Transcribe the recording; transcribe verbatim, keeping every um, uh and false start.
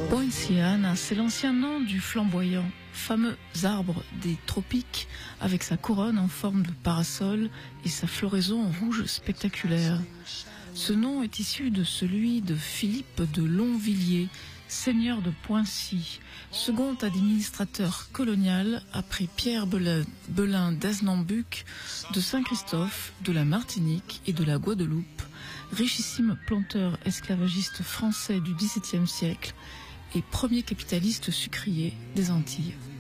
Poinciana, c'est l'ancien nom du flamboyant, fameux arbre des tropiques, avec sa couronne en forme de parasol et sa floraison rouge spectaculaire. Ce nom est issu de celui de Philippe de Longvilliers, seigneur de Poincy, second administrateur colonial après Pierre Belin, Belin d'Aznambuc, de Saint-Christophe, de la Martinique et de la Guadeloupe, richissime planteur esclavagiste français du dix-septième siècle et premier capitaliste sucrier des Antilles.